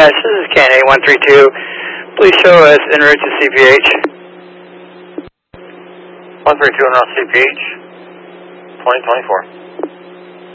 Yes, this is KNA 132. Please show us en route to CPH. 132 en route to CPH, 2024.